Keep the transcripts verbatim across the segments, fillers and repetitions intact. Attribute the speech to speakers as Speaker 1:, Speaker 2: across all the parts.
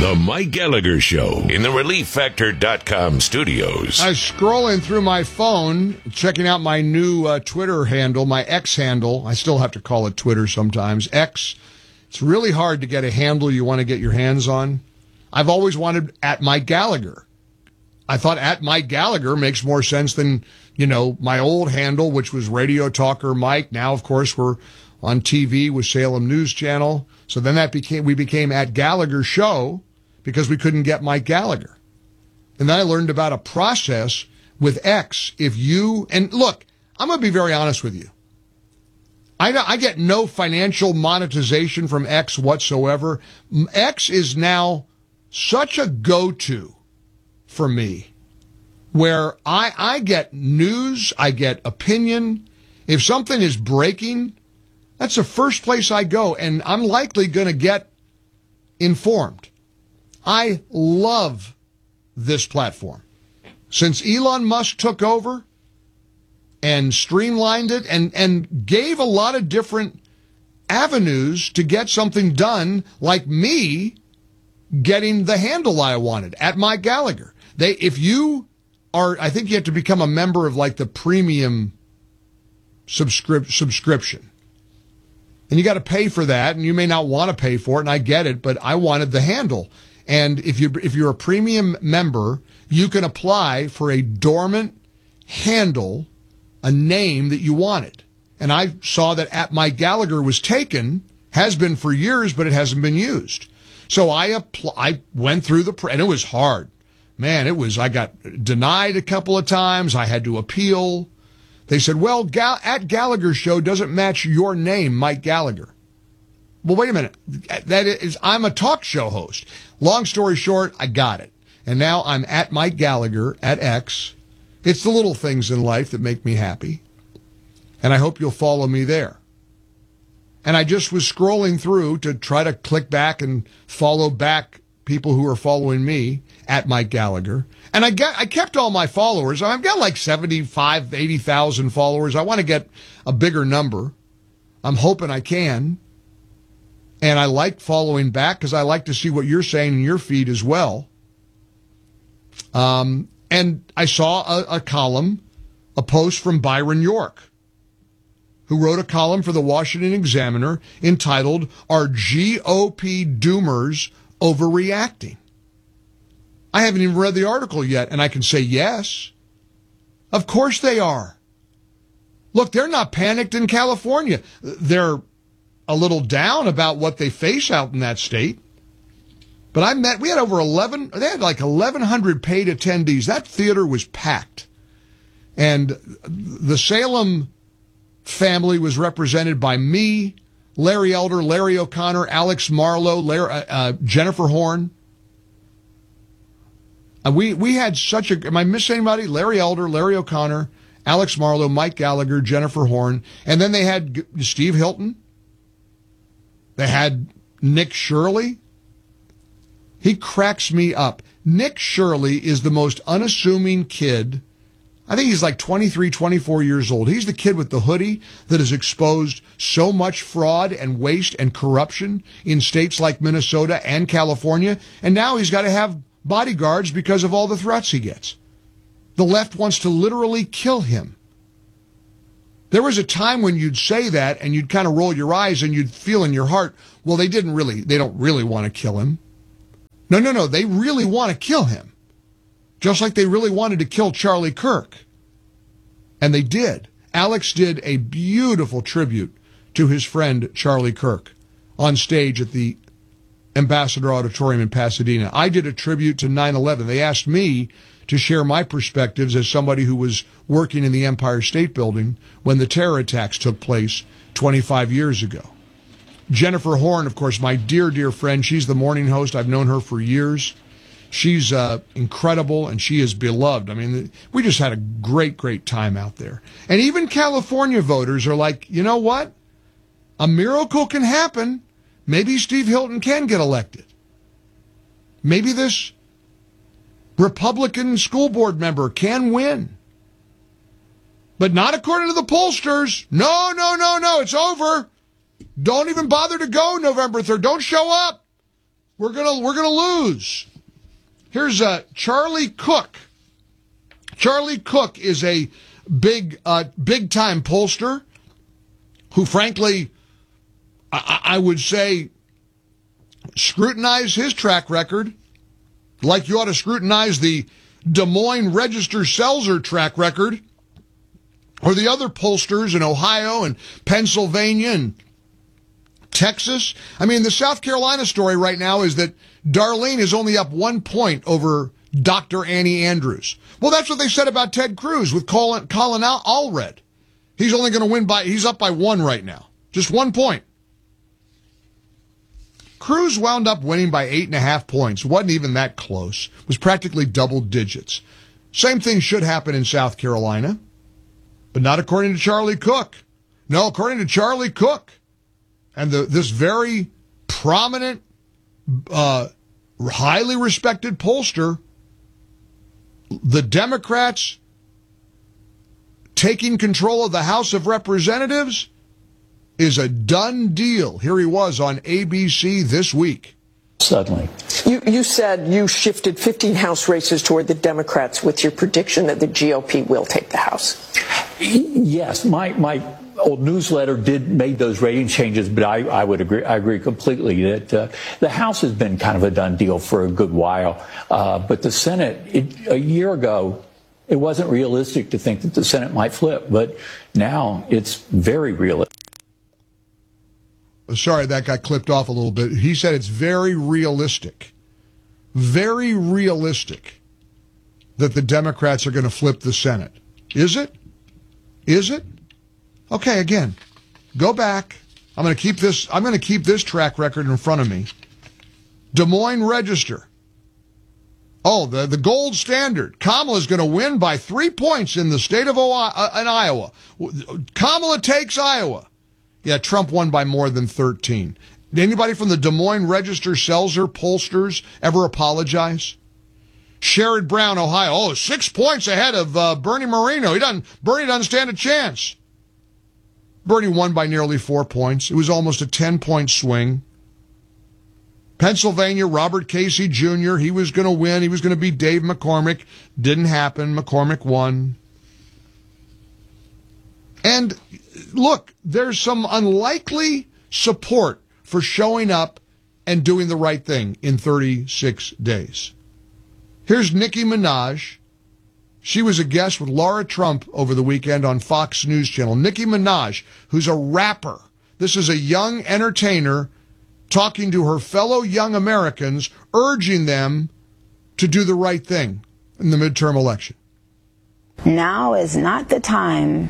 Speaker 1: The Mike Gallagher Show in the relief factor dot com studios.
Speaker 2: I was scrolling through my phone, checking out my new uh, Twitter handle, my X handle. I still have to call it Twitter sometimes. X. It's really hard to get a handle you want to get your hands on. I've always wanted at Mike Gallagher. I thought at Mike Gallagher makes more sense than, you know, my old handle, which was Radio Talker Mike. Now, of course, we're on T V with Salem News Channel. So then that became, we became at Gallagher Show because we couldn't get Mike Gallagher. And then I learned about a process with X. If you, and look, I'm going to be very honest with you. I, I get no financial monetization from X whatsoever. X is now such a go-to for me where I, I get news, I get opinion. If something is breaking, that's the first place I go, and I'm likely going to get informed. I love this platform. Since Elon Musk took over and streamlined it and, and gave a lot of different avenues to get something done, like me getting the handle I wanted at Mike Gallagher. They, if you are, I think you have to become a member of like the premium subscrip- subscription. And you got to pay for that, and you may not want to pay for it, and I get it, but I wanted the handle. And if you if you're a premium member, you can apply for a dormant handle, a name that you wanted. And I saw that at Mike Gallagher was taken, has been for years, but it hasn't been used. So I appl- I went through the, and it was hard. Man, it was, I got denied a couple of times. I had to appeal. They said, well, Gal- at Gallagher Show doesn't match your name, Mike Gallagher. Well, wait a minute. That is, I'm a talk show host. Long story short, I got it. And now I'm at Mike Gallagher at X. It's the little things in life that make me happy. And I hope you'll follow me there. And I just was scrolling through to try to click back and follow back people who are following me at Mike Gallagher. And I got, I kept all my followers. I've got like seventy-five, eighty thousand followers. I want to get a bigger number. I'm hoping I can. And I like following back because I like to see what you're saying in your feed as well. Um, and I saw a, a column, a post from Byron York, who wrote a column for the Washington Examiner entitled, "Are G O P Doomers Overreacting?" I haven't even read the article yet, and I can say yes. Of course they are. Look, they're not panicked in California. They're a little down about what they face out in that state. But I met, we had over eleven, they had like eleven hundred paid attendees. That theater was packed. And the Salem family was represented by me, Larry Elder, Larry O'Connor, Alex Marlowe, Larry, uh, uh, Jennifer Horn. And we, we had such a, am I missing anybody? Larry Elder, Larry O'Connor, Alex Marlowe, Mike Gallagher, Jennifer Horn. And then they had Steve Hilton. They had Nick Shirley. He cracks me up. Nick Shirley is the most unassuming kid. I think he's like twenty-three, twenty-four years old. He's the kid with the hoodie that has exposed so much fraud and waste and corruption in states like Minnesota and California. And now he's got to have bodyguards because of all the threats he gets. The left wants to literally kill him. There was a time when you'd say that and you'd kind of roll your eyes and you'd feel in your heart, well, they didn't really, they don't really want to kill him. No, no, no, they really want to kill him. Just like they really wanted to kill Charlie Kirk. And they did. Alex did a beautiful tribute to his friend Charlie Kirk on stage at the Ambassador Auditorium in Pasadena. I did a tribute to nine eleven. They asked me to share my perspectives as somebody who was working in the Empire State Building when the terror attacks took place twenty-five years ago. Jennifer Horn, of course, my dear, dear friend, she's the morning host. I've known her for years. She's uh, incredible, and she is beloved. I mean, we just had a great, great time out there. And even California voters are like, you know what? A miracle can happen. Maybe Steve Hilton can get elected. Maybe this Republican school board member can win. But not according to the pollsters. No, no, no, no, it's over. Don't even bother to go November third. Don't show up. We're gonna we're gonna lose. Here's uh, Charlie Cook. Charlie Cook is a big uh, big time pollster who, frankly, I, I would say, scrutinize his track record like you ought to scrutinize the Des Moines Register-Selzer track record, or the other pollsters in Ohio and Pennsylvania and Texas. I mean, the South Carolina story right now is that Darlene is only up one point over Doctor Annie Andrews. Well, that's what they said about Ted Cruz with Colin, Colin Al- Allred. He's only going to win by, he's up by one right now. Just one point. Cruz wound up winning by eight and a half points. Wasn't even that close. It was practically double digits. Same thing should happen in South Carolina, but not according to Charlie Cook. No, according to Charlie Cook. And the, this very prominent, uh, highly respected pollster, the Democrats taking control of the House of Representatives is a done deal. Here he was on A B C this week.
Speaker 3: Suddenly.
Speaker 4: You, you said you shifted fifteen House races toward the Democrats with your prediction that the G O P will take the House.
Speaker 3: Yes, my, my old newsletter did make those rating changes, but I, I would agree. I agree completely that uh, the House has been kind of a done deal for a good while. Uh, but the Senate, it, a year ago, it wasn't realistic to think that the Senate might flip, but now it's very realistic.
Speaker 2: Sorry, that got clipped off a little bit. He said it's very realistic, very realistic that the Democrats are going to flip the Senate. Is it? Is it? Okay, again, go back. I'm going to keep this, I'm going to keep this track record in front of me. Des Moines Register. Oh, the, the gold standard. Kamala's going to win by three points in the state of Ohio, uh, in Iowa. Kamala takes Iowa. Yeah, Trump won by more than thirteen. Did anybody from the Des Moines Register-Selzer pollsters ever apologize? Sherrod Brown, Ohio. Oh, six points ahead of uh, Bernie Moreno. He doesn't, Bernie doesn't stand a chance. Bernie won by nearly four points. It was almost a ten-point swing. Pennsylvania, Robert Casey Junior, he was going to win. He was going to beat Dave McCormick. Didn't happen. McCormick won. And look, there's some unlikely support for showing up and doing the right thing in thirty-six days. Here's Nicki Minaj. She was a guest with Laura Trump over the weekend on Fox News Channel. Nicki Minaj, who's a rapper. This is a young entertainer talking to her fellow young Americans, urging them to do the right thing in the midterm election.
Speaker 5: Now is not the time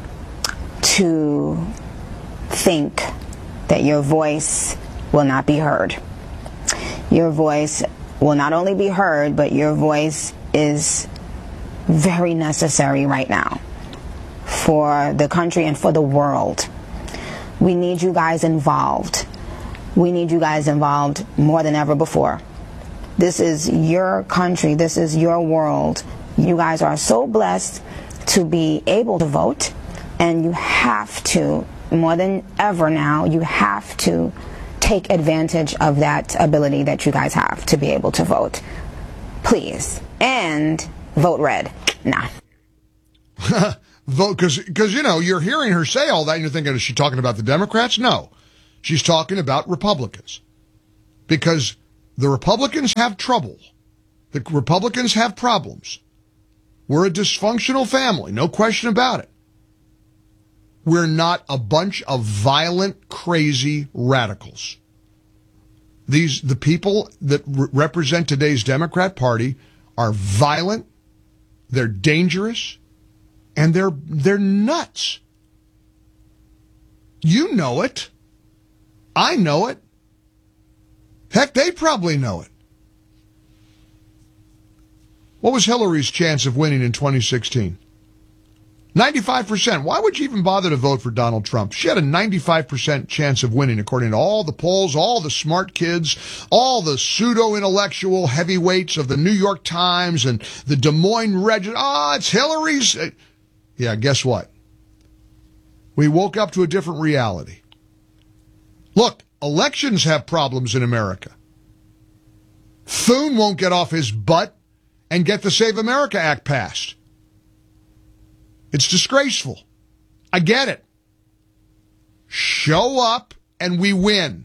Speaker 5: to think that your voice will not be heard. Your voice will not only be heard, but your voice is very necessary right now for the country and for the world. We need you guys involved. We need you guys involved more than ever before. This is your country. This is your world. You guys are so blessed to be able to vote, and you have to, more than ever now, you have to take advantage of that ability that you guys have to be able to vote. Please. And vote red. Nah.
Speaker 2: Vote, because, because, you know, you're hearing her say all that and you're thinking, is she talking about the Democrats? No. She's talking about Republicans. Because the Republicans have trouble. The Republicans have problems. We're a dysfunctional family, no question about it. We're not a bunch of violent, crazy radicals. These, the people that re- represent today's Democrat Party are violent, they're dangerous, and they're, they're nuts. You know it. I know it. Heck, they probably know it. What was Hillary's chance of winning in twenty sixteen? ninety-five percent. Why would you even bother to vote for Donald Trump? She had a ninety-five percent chance of winning, according to all the polls, all the smart kids, all the pseudo-intellectual heavyweights of the New York Times and the Des Moines Register. Ah, oh, it's Hillary's. Yeah, guess what? We woke up to a different reality. Look, elections have problems in America. Thune won't get off his butt and get the Save America Act passed. It's disgraceful. I get it. Show up and we win.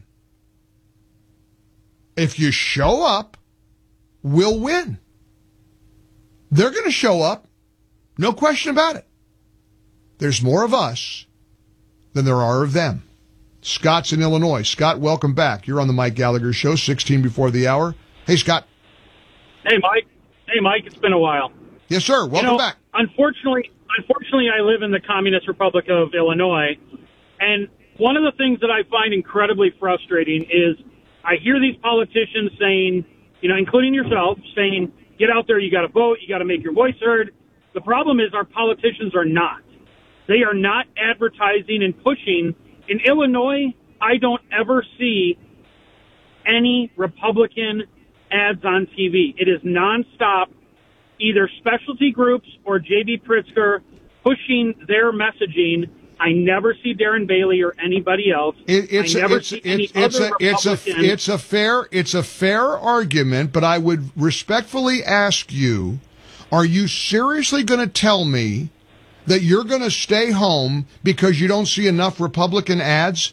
Speaker 2: If you show up, we'll win. They're going to show up. No question about it. There's more of us than there are of them. Scott's in Illinois. Scott, welcome back. You're on the Mike Gallagher Show, sixteen before the hour. Hey, Scott.
Speaker 6: Hey, Mike. Hey, Mike. It's been a while.
Speaker 2: Yes, sir. Welcome
Speaker 6: you know,
Speaker 2: back.
Speaker 6: Unfortunately, unfortunately, I live in the Communist Republic of Illinois, and one of the things that I find incredibly frustrating is I hear these politicians saying, you know, including yourself, saying, get out there, you got to vote, you got to make your voice heard. The problem is our politicians are not. They are not advertising and pushing. In Illinois, I don't ever see any Republican ads on T V. It is nonstop, either specialty groups or J B. Pritzker pushing their messaging. I never see Darren Bailey or anybody else.
Speaker 2: It, it's,
Speaker 6: I never
Speaker 2: it's,
Speaker 6: see
Speaker 2: it's,
Speaker 6: any
Speaker 2: it's,
Speaker 6: other
Speaker 2: a, it's, a,
Speaker 6: Republican.
Speaker 2: it's a fair it's a fair argument, but I would respectfully ask you, are you seriously going to tell me that you're going to stay home because you don't see enough Republican ads?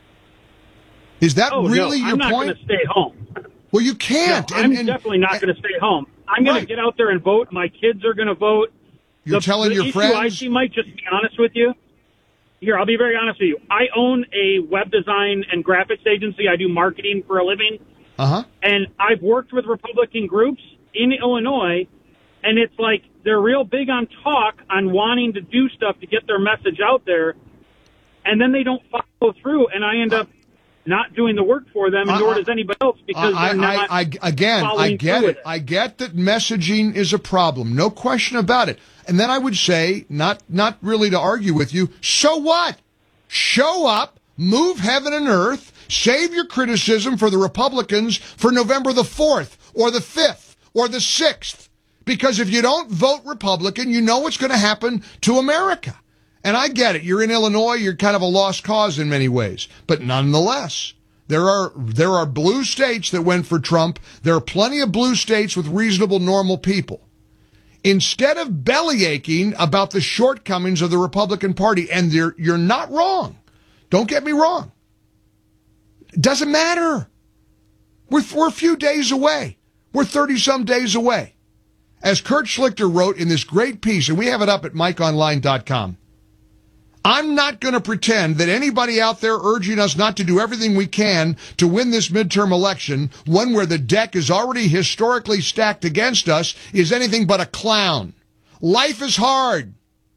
Speaker 2: Is that
Speaker 6: oh,
Speaker 2: really
Speaker 6: no,
Speaker 2: your
Speaker 6: I'm not
Speaker 2: point?
Speaker 6: going to stay home.
Speaker 2: Well, you can't.
Speaker 6: No,
Speaker 2: and,
Speaker 6: I'm
Speaker 2: and,
Speaker 6: definitely not going to stay home. I'm going
Speaker 2: Right.
Speaker 6: to get out there and vote. My kids are going to vote.
Speaker 2: You're
Speaker 6: the,
Speaker 2: telling
Speaker 6: the
Speaker 2: your
Speaker 6: issue
Speaker 2: friends?
Speaker 6: I see, Mike, just to be honest with you. Here, I'll be very honest with you. I own a web design and graphics agency. I do marketing for a living.
Speaker 2: Uh-huh.
Speaker 6: And I've worked with Republican groups in Illinois, and it's like they're real big on talk, on wanting to do stuff to get their message out there, and then they don't follow through, and I end up not doing the work for them, and nor does anybody else, because
Speaker 2: I,
Speaker 6: they're not
Speaker 2: I, I, again, I
Speaker 6: following
Speaker 2: get
Speaker 6: through
Speaker 2: it.
Speaker 6: with it.
Speaker 2: I get that messaging is a problem. No question about it. And then I would say, not not really to argue with you, so what? Show up, move heaven and earth, save your criticism for the Republicans for November the fourth or the fifth or the sixth. Because if you don't vote Republican, you know what's going to happen to America. And I get it. You're in Illinois. You're kind of a lost cause in many ways. But nonetheless, there are there are blue states that went for Trump. There are plenty of blue states with reasonable, normal people. Instead of bellyaching about the shortcomings of the Republican Party, and you're, you're not wrong. Don't get me wrong. It doesn't matter. We're, we're a few days away. We're thirty-some days away. As Kurt Schlichter wrote in this great piece, and we have it up at mike online dot com, I'm not going to pretend that anybody out there urging us not to do everything we can to win this midterm election, one where the deck is already historically stacked against us, is anything but a clown. Life is hard.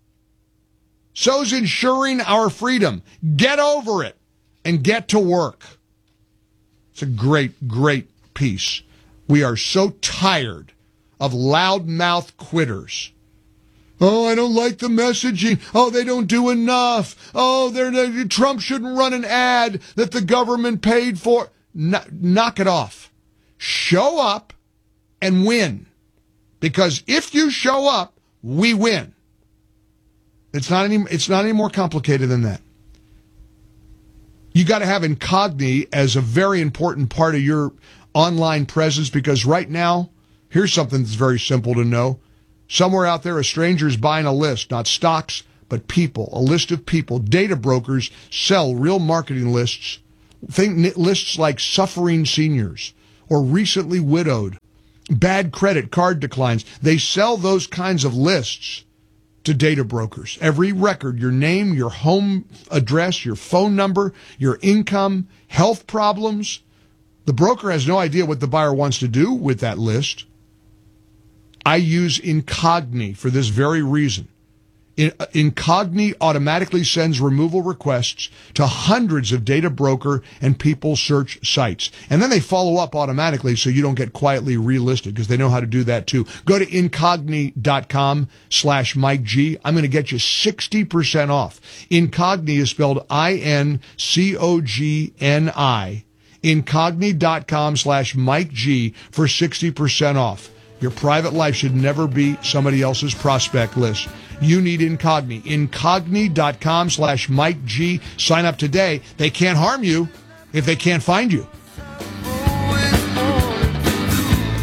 Speaker 2: So's ensuring our freedom. Get over it and get to work. It's a great, great piece. We are so tired of loudmouth quitters. Oh, I don't like the messaging. Oh, they don't do enough. Oh, they're, they, Trump shouldn't run an ad that the government paid for. No, knock it off. Show up and win. Because if you show up, we win. It's not any, it's not any more complicated than that. You got to have Incogni as a very important part of your online presence, because right now, here's something that's very simple to know. Somewhere out there, a stranger's buying a list, not stocks, but people, a list of people. Data brokers sell real marketing lists, think lists like suffering seniors or recently widowed, bad credit, card declines. They sell those kinds of lists to data brokers. Every record, your name, your home address, your phone number, your income, health problems. The broker has no idea what the buyer wants to do with that list. I use Incogni for this very reason. Incogni automatically sends removal requests to hundreds of data broker and people search sites. And then they follow up automatically so you don't get quietly relisted, because they know how to do that too. Go to incogni.com slash Mike G. I'm going to get you sixty percent off. Incogni is spelled I N C O G N I. Incogni.com slash Mike G for sixty percent off. Your private life should never be somebody else's prospect list. You need Incogni. Incogni.com slash Mike G. Sign up today. They can't harm you if they can't find you.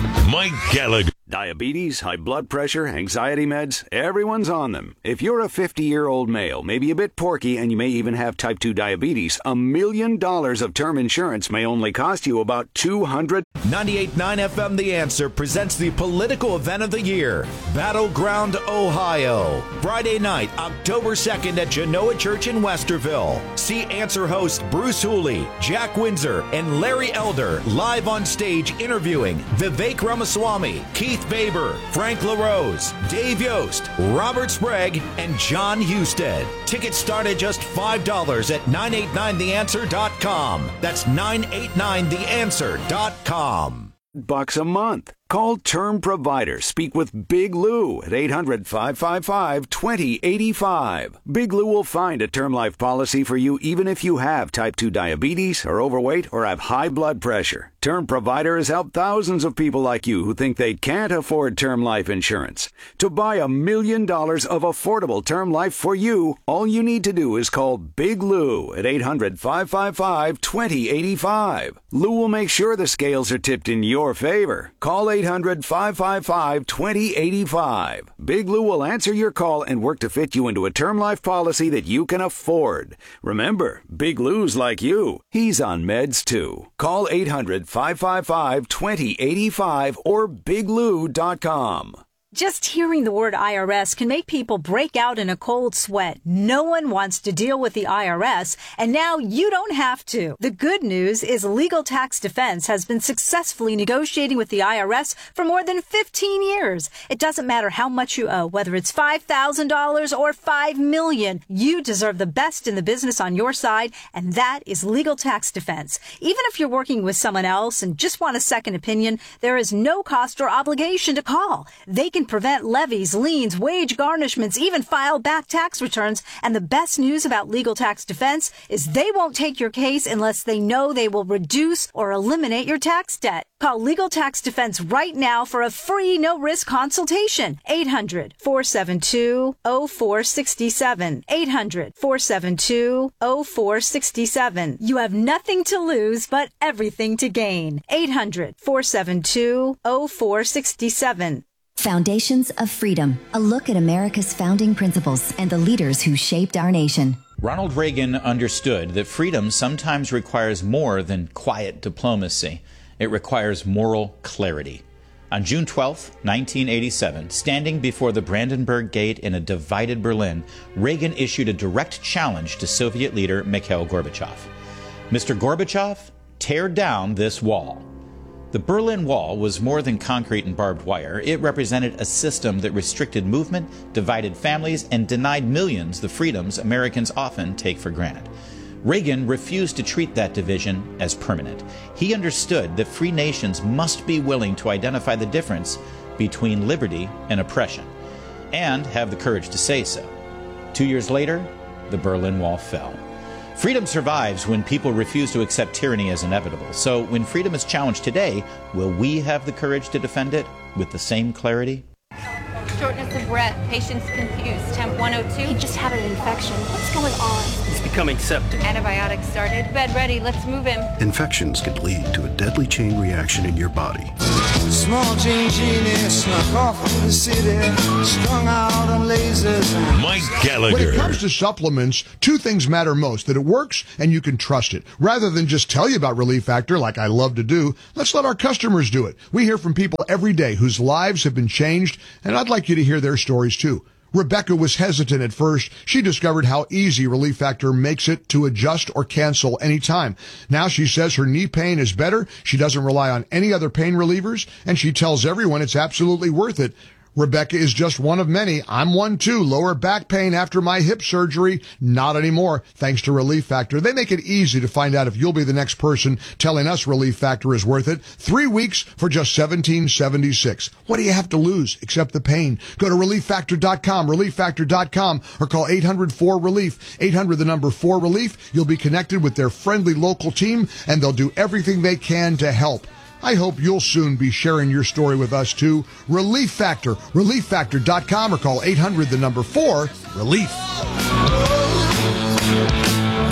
Speaker 1: Mike Gallagher.
Speaker 7: Diabetes, high blood pressure, anxiety meds, everyone's on them. If you're a fifty-year-old male, maybe a bit porky, and you may even have type two diabetes, a million dollars of term insurance may only cost you about two hundred dollars.
Speaker 8: ninety-eight point nine F M The Answer presents the political event of the year, Battleground, Ohio. Friday night, October second at Genoa Church in Westerville. See Answer host Bruce Hooley, Jack Windsor, and Larry Elder live on stage interviewing Vivek Ramaswamy, Keith Baber, Frank LaRose, Dave Yost, Robert Sprague, and John Husted. Tickets start at just five dollars at nine eight nine the answer dot com. That's nine eight nine the answer dot com.
Speaker 7: Bucks a month. Call Term Provider. Speak with Big Lou at eight hundred, five five five, two zero eight five. Big Lou will find a term life policy for you even if you have type two diabetes, are overweight, or have high blood pressure. Term Provider has helped thousands of people like you who think they can't afford term life insurance. To buy a million dollars of affordable term life for you, all you need to do is call Big Lou at eight hundred, five five five, two zero eight five. Lou will make sure the scales are tipped in your favor. Call eight hundred, five five five, two zero eight five. Big Lou will answer your call and work to fit you into a term life policy that you can afford. Remember, Big Lou's like you. He's on meds too. Call eight hundred, five five five, two zero eight five or big lou dot com.
Speaker 9: Just hearing the word I R S can make people break out in a cold sweat. No one wants to deal with the I R S, and now you don't have to. The good news is Legal Tax Defense has been successfully negotiating with the I R S for more than fifteen years. It doesn't matter how much you owe, whether it's five thousand dollars or five million dollars. You deserve the best in the business on your side, and that is Legal Tax Defense. Even if you're working with someone else and just want a second opinion, there is no cost or obligation to call. They can prevent levies, liens, wage garnishments, even file back tax returns. And the best news about Legal Tax Defense is they won't take your case unless they know they will reduce or eliminate your tax debt. Call Legal Tax Defense right now for a free no-risk consultation. eight hundred, four seven two, zero four six seven. eight hundred, four seven two, zero four six seven. You have nothing to lose but everything to gain. eight hundred, four seven two, zero four six seven.
Speaker 10: Foundations of Freedom, a look at America's founding principles and the leaders who shaped our nation.
Speaker 11: Ronald Reagan understood that freedom sometimes requires more than quiet diplomacy. It requires moral clarity. On June twelfth, nineteen eighty-seven, standing before the Brandenburg Gate in a divided Berlin, Reagan issued a direct challenge to Soviet leader Mikhail Gorbachev. Mister Gorbachev, tear down this wall. The Berlin Wall was more than concrete and barbed wire. It represented a system that restricted movement, divided families, and denied millions the freedoms Americans often take for granted. Reagan refused to treat that division as permanent. He understood that free nations must be willing to identify the difference between liberty and oppression, and have the courage to say so. Two years later, the Berlin Wall fell. Freedom survives when people refuse to accept tyranny as inevitable. So when freedom is challenged today, will we have the courage to defend it with the same clarity?
Speaker 12: Shortness of breath, patient's confused, temp one oh two. He just had an infection. What's going on?
Speaker 13: He's becoming septic.
Speaker 12: Antibiotics started. Bed ready, let's move him.
Speaker 14: Infections can lead to a deadly chain reaction in your body.
Speaker 15: Small Jean Genie snuck off in the city, strung out on lasers.
Speaker 1: Mike Gallagher.
Speaker 2: When it comes to supplements, two things matter most: that it works and you can trust it. Rather than just tell you about Relief Factor like I love to do, let's let our customers do it. We hear from people every day whose lives have been changed, and I'd like you to hear their stories too. Rebecca was hesitant at first. She discovered how easy Relief Factor makes it to adjust or cancel anytime. Now she says her knee pain is better. She doesn't rely on any other pain relievers, and she tells everyone it's absolutely worth it. Rebecca is just one of many. I'm one too. Lower back pain after my hip surgery. Not anymore, thanks to Relief Factor. They make it easy to find out if you'll be the next person telling us Relief Factor is worth it. Three weeks for just seventeen seventy-six. What do you have to lose except the pain? Go to relief factor dot com, relief factor dot com, or call eight hundred four relief. eight hundred, the number four relief. You'll be connected with their friendly local team, and they'll do everything they can to help. I hope you'll soon be sharing your story with us too. Relief Factor, relief factor dot com, or call eight hundred, the number four, relief.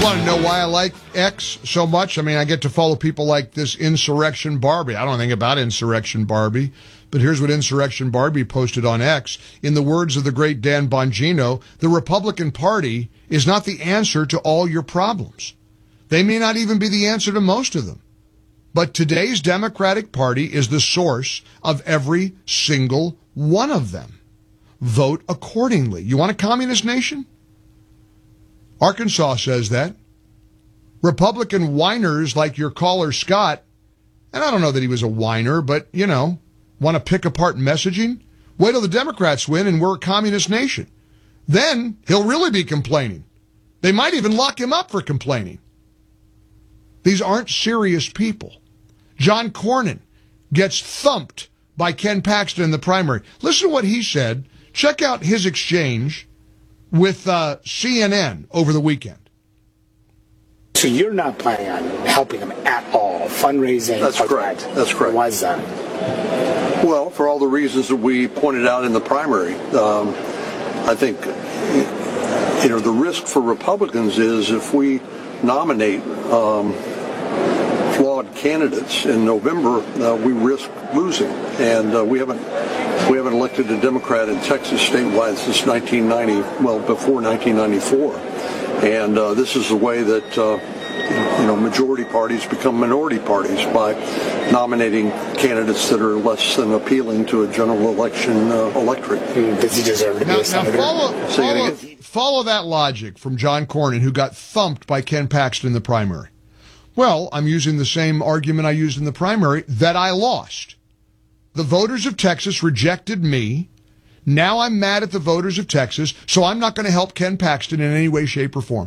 Speaker 2: Want to know why I like X so much? I mean, I get to follow people like this Insurrection Barbie. I don't think about Insurrection Barbie, but here's what Insurrection Barbie posted on X. In the words of the great Dan Bongino, the Republican Party is not the answer to all your problems. They may not even be the answer to most of them. But today's Democratic Party is the source of every single one of them. Vote accordingly. You want a communist nation? Arkansas says that. Republican whiners like your caller Scott, and I don't know that he was a whiner, but, you know, want to pick apart messaging? Wait till the Democrats win and we're a communist nation. Then he'll really be complaining. They might even lock him up for complaining. These aren't serious people. John Cornyn gets thumped by Ken Paxton in the primary. Listen to what he said. Check out his exchange with uh, C N N over the weekend.
Speaker 13: So you're not planning on helping them at all, fundraising?
Speaker 16: That's correct. That's correct.
Speaker 13: Why is that?
Speaker 16: Well, for all the reasons that we pointed out in the primary. Um, I think, you know, the risk for Republicans is if we nominate um, flawed candidates in November, uh, we risk losing. And uh, we haven't we haven't elected a Democrat in Texas statewide since nineteen ninety, well, before nineteen ninety-four. And uh, this is the way that, uh, you know, majority parties become minority parties by nominating candidates that are less than appealing to a general election uh, electorate.
Speaker 13: Does he deserve to be
Speaker 2: now,
Speaker 13: a senator?
Speaker 2: Now follow, follow, follow that logic from John Cornyn, who got thumped by Ken Paxton in the primary. Well, I'm using the same argument I used in the primary, that I lost. The voters of Texas rejected me. Now I'm mad at the voters of Texas, so I'm not going to help Ken Paxton in any way, shape, or form.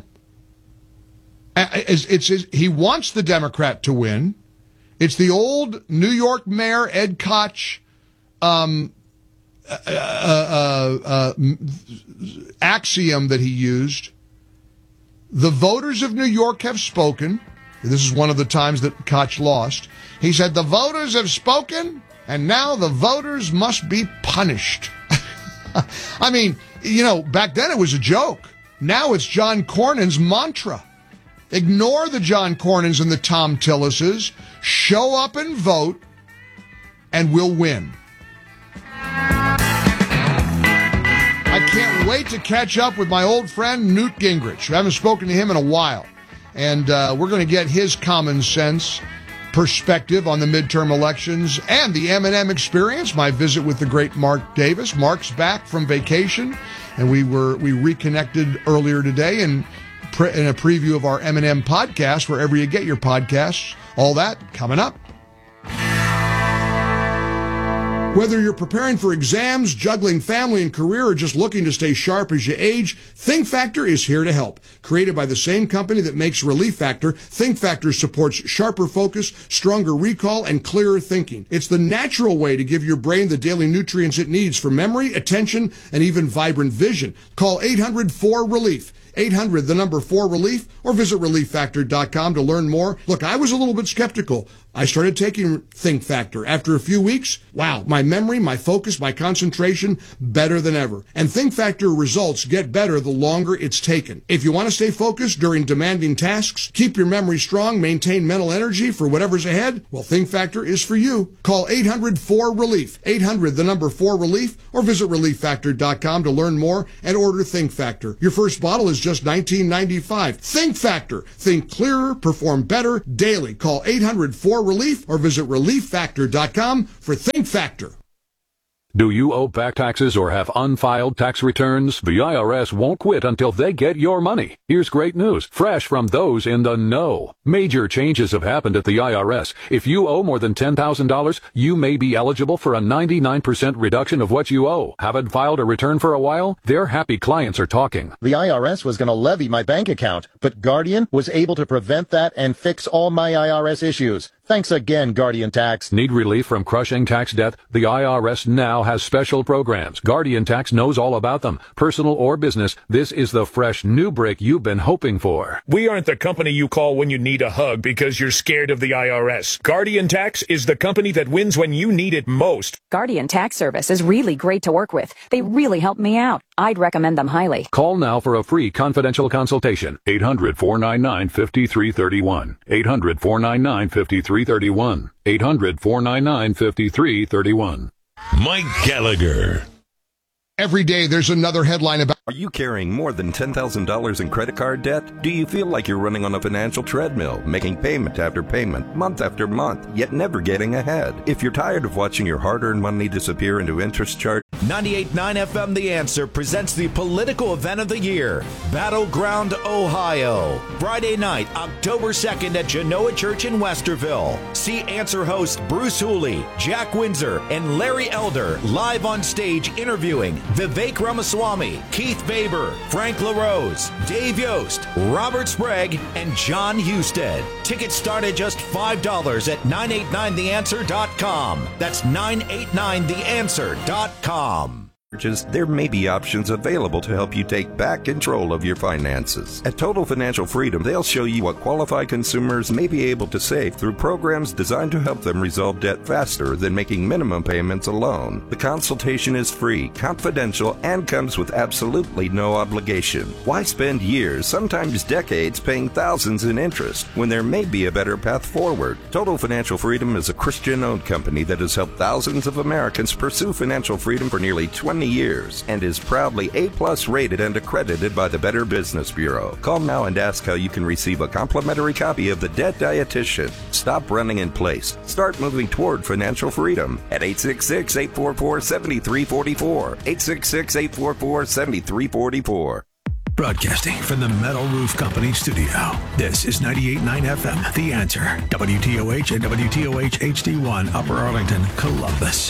Speaker 2: It's, it's, it's, he wants the Democrat to win. It's the old New York Mayor Ed Koch um, uh, uh, uh, axiom that he used. The voters of New York have spoken. This is one of the times that Koch lost. He said, the voters have spoken, and now the voters must be punished. I mean, you know, back then it was a joke. Now it's John Cornyn's mantra. Ignore the John Cornyns and the Tom Tillises. Show up and vote, and we'll win. I can't wait to catch up with my old friend Newt Gingrich. I haven't spoken to him in a while. And uh, we're going to get his common sense perspective on the midterm elections and the M and M experience, my visit with the great Mark Davis. Mark's back from vacation, and we were we reconnected earlier today in, pre- in a preview of our M and M podcast, wherever you get your podcasts. All that coming up. Whether you're preparing for exams, juggling family and career, or just looking to stay sharp as you age, Think Factor is here to help. Created by the same company that makes Relief Factor, Think Factor supports sharper focus, stronger recall, and clearer thinking. It's the natural way to give your brain the daily nutrients it needs for memory, attention, and even vibrant vision. Call eight hundred four relief. eight hundred, the number four relief, or visit relief factor dot com to learn more. Look, I was a little bit skeptical. I started taking Think Factor. After a few weeks, wow, my memory, my focus, my concentration, better than ever. And Think Factor results get better the longer it's taken. If you want to stay focused during demanding tasks, keep your memory strong, maintain mental energy for whatever's ahead, well, Think Factor is for you. Call eight hundred four relief. eight hundred, the number four relief, or visit relief factor dot com to learn more and order Think Factor. Your first bottle is just nineteen ninety-five. Think Factor. Think clearer, perform better daily. Call eight hundred four relief or visit relief factor dot com for Think Factor.
Speaker 17: Do you owe back taxes or have unfiled tax returns? The I R S won't quit until they get your money. Here's great news, fresh from those in the know. Major changes have happened at the I R S. If you owe more than ten thousand dollars, you may be eligible for a ninety-nine percent reduction of what you owe. Haven't filed a return for a while? Their happy clients are talking.
Speaker 18: The I R S was going to levy my bank account, but Guardian was able to prevent that and fix all my I R S issues. Thanks again, Guardian Tax.
Speaker 17: Need relief from crushing tax debt? The I R S now has special programs. Guardian Tax knows all about them. Personal or business, this is the fresh new break you've been hoping for.
Speaker 19: We aren't the company you call when you need a hug because you're scared of the I R S. Guardian Tax is the company that wins when you need it most.
Speaker 20: Guardian Tax Service is really great to work with. They really helped me out. I'd recommend them highly.
Speaker 17: Call now for a free confidential consultation. eight hundred, four nine nine, five three three one. eight hundred, four nine nine, five three three one. eight hundred, four nine nine, five three three one.
Speaker 1: Mike Gallagher.
Speaker 2: Every day there's another headline about...
Speaker 21: Are you carrying more than ten thousand dollars in credit card debt? Do you feel like you're running on a financial treadmill, making payment after payment, month after month, yet never getting ahead? If you're tired of watching your hard-earned money disappear into interest charge...
Speaker 8: ninety-eight point nine F M The Answer presents the political event of the year, Battleground, Ohio. Friday night, October second at Genoa Church in Westerville. See Answer host Bruce Hooley, Jack Windsor, and Larry Elder live on stage interviewing Vivek Ramaswamy, Keith Baber, Frank LaRose, Dave Yost, Robert Sprague, and John Husted. Tickets start at just five dollars at nine eight nine the answer dot com. That's nine eight nine the answer dot com.
Speaker 21: There may be options available to help you take back control of your finances. At Total Financial Freedom, they'll show you what qualified consumers may be able to save through programs designed to help them resolve debt faster than making minimum payments alone. The consultation is free, confidential, and comes with absolutely no obligation. Why spend years, sometimes decades, paying thousands in interest when there may be a better path forward? Total Financial Freedom is a Christian-owned company that has helped thousands of Americans pursue financial freedom for nearly twenty years and is proudly A-plus rated and accredited by the Better Business Bureau. Call now and ask how you can receive a complimentary copy of The Debt Dietitian. Stop running in place. Start moving toward financial freedom at eight six six, eight four four, seven three four four. eight six six, eight four four, seven three four four.
Speaker 14: Broadcasting from the Metal Roof Company studio. This is ninety-eight point nine F M, The Answer. W T O H and W T O H H D one, Upper Arlington, Columbus.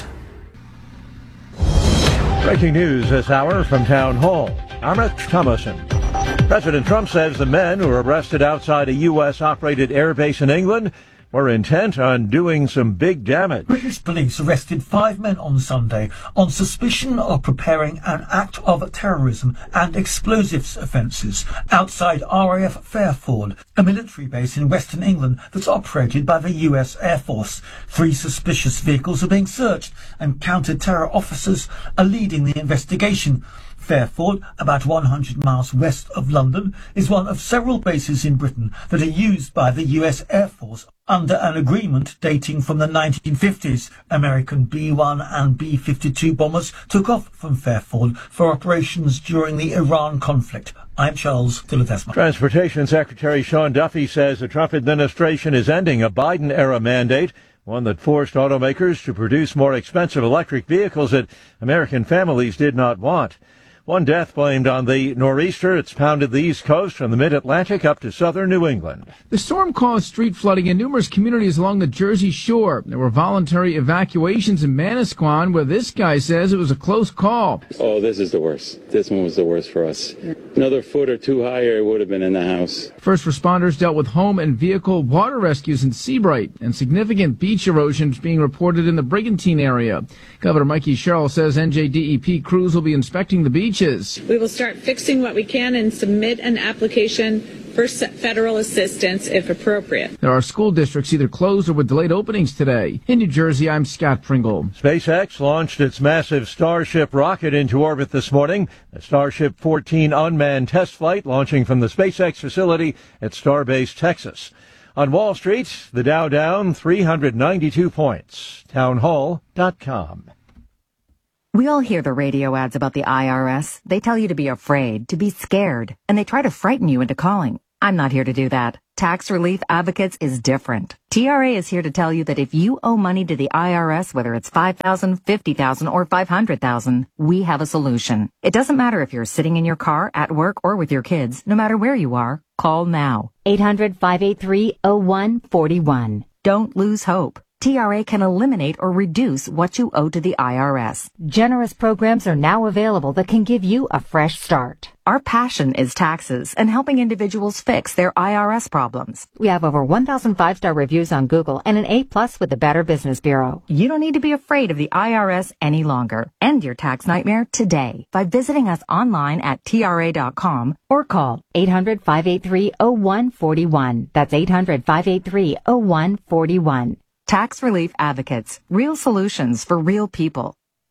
Speaker 22: Breaking news this hour from Town Hall. Amit Thomason. President Trump says the men who were arrested outside a U S-operated airbase in England were intent on doing some big damage.
Speaker 23: British police arrested five men on Sunday on suspicion of preparing an act of terrorism and explosives offences outside R A F Fairford, a military base in Western England that's operated by the U S Air Force. Three suspicious vehicles are being searched and counter-terror officers are leading the investigation. Fairford, about one hundred miles west of London, is one of several bases in Britain that are used by the U S Air Force under an agreement dating from the nineteen fifties. American B one and B fifty-two bombers took off from Fairford for operations during the Iran conflict. I'm Charles Philadelphia.
Speaker 22: Transportation Secretary Sean Duffy says the Trump administration is ending a Biden-era mandate, one that forced automakers to produce more expensive electric vehicles that American families did not want. One death blamed on the nor'easter. It's pounded the East Coast from the mid-Atlantic up to southern New England.
Speaker 24: The storm caused street flooding in numerous communities along the Jersey Shore. There were voluntary evacuations in Manasquan, where this guy says it was a close call.
Speaker 25: Oh, this is the worst. This one was the worst for us. Another foot or two higher, it would have been in the house.
Speaker 24: First responders dealt with home and vehicle water rescues in Seabright, and significant beach erosion is being reported in the Brigantine area. Governor Mikey Sherrill says N J D E P crews will be inspecting the beaches.
Speaker 26: We will start fixing what we can and submit an application for federal assistance if appropriate.
Speaker 24: There are school districts either closed or with delayed openings today. In New Jersey, I'm Scott Pringle.
Speaker 22: SpaceX launched its massive Starship rocket into orbit this morning. The Starship fourteen unmanned test flight launching from the SpaceX facility at Starbase, Texas. On Wall Street, the Dow down three hundred ninety-two points. townhall dot com.
Speaker 27: We all hear the radio ads about the I R S. They tell you to be afraid, to be scared, and they try to frighten you into calling. I'm not here to do that. Tax Relief Advocates is different. T R A is here to tell you that if you owe money to the I R S, whether it's five thousand dollars, fifty thousand dollars, or five hundred thousand dollars, we have a solution. It doesn't matter if you're sitting in your car, at work, or with your kids. No matter where you are, call now.
Speaker 28: eight hundred, five eight three, oh one four one.
Speaker 27: Don't lose hope. T R A can eliminate or reduce what you owe to the I R S. Generous programs are now available that can give you a fresh start. Our passion is taxes and helping individuals fix their I R S problems. We have over one thousand five-star reviews on Google and an A plus with the Better Business Bureau. You don't need to be afraid of the I R S any longer. End your tax nightmare today by visiting us online at T R A dot com or call eight hundred, five eight three, oh one four one. That's eight hundred, five eight three, oh one four one. Tax Relief Advocates. Real solutions for real people.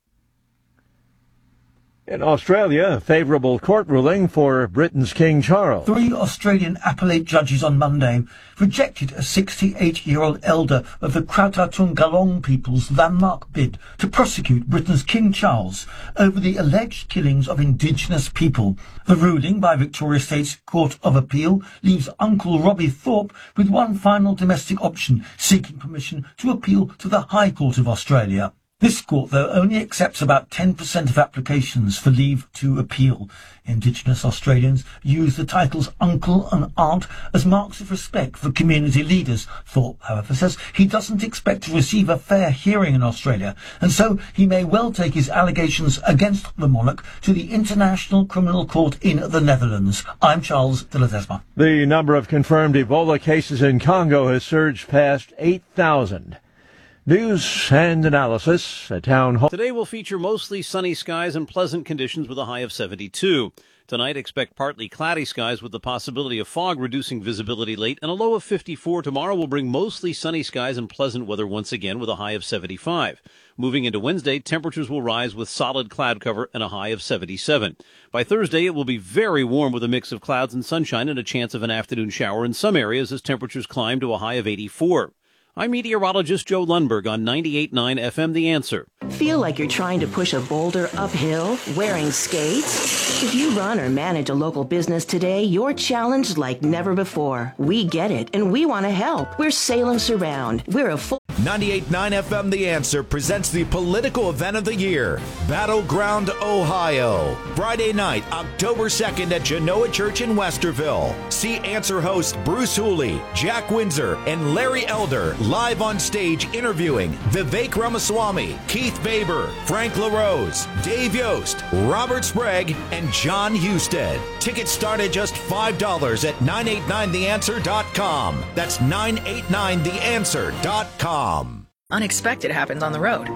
Speaker 22: In Australia, a favourable court ruling for Britain's King Charles.
Speaker 23: Three Australian appellate judges on Monday rejected a sixty-eight-year-old elder of the Krauta-Tungalong people's landmark bid to prosecute Britain's King Charles over the alleged killings of indigenous people. The ruling by Victoria State's Court of Appeal leaves Uncle Robbie Thorpe with one final domestic option, seeking permission to appeal to the High Court of Australia. This court, though, only accepts about ten percent of applications for leave to appeal. Indigenous Australians use the titles uncle and aunt as marks of respect for community leaders. Thorpe, however, says he doesn't expect to receive a fair hearing in Australia, and so he may well take his allegations against the monarch to the International Criminal Court in the Netherlands. I'm Charles de Ledesma.
Speaker 22: The number of confirmed Ebola cases in Congo has surged past eight thousand. News and analysis at Town Hall.
Speaker 3: Today will feature mostly sunny skies and pleasant conditions with a high of seventy-two. Tonight, expect partly cloudy skies with the possibility of fog reducing visibility late, and a low of fifty-four. Tomorrow will bring mostly sunny skies and pleasant weather once again with a high of seventy-five. Moving into Wednesday, temperatures will rise with solid cloud cover and a high of seventy-seven. By Thursday, it will be very warm with a mix of clouds and sunshine and a chance of an afternoon shower in some areas as temperatures climb to a high of eighty-four. I'm meteorologist Joe Lundberg on ninety-eight point nine F M The Answer.
Speaker 4: Feel like you're trying to push a boulder uphill wearing skates? If you run or manage a local business today, you're challenged like never before. We get it, and we want to help. We're Salem Surround. We're a full...
Speaker 8: ninety-eight point nine F M The Answer presents the political event of the year, Battleground, Ohio. Friday night, October second at Genoa Church in Westerville. See Answer host Bruce Hooley, Jack Windsor, and Larry Elder live on stage interviewing Vivek Ramaswamy, Keith Baber, Frank LaRose, Dave Yost, Robert Sprague, and John Husted. Tickets start at just five dollars at nine eight nine the answer dot com. That's nine eight nine the answer dot com.
Speaker 5: Unexpected happens on the road.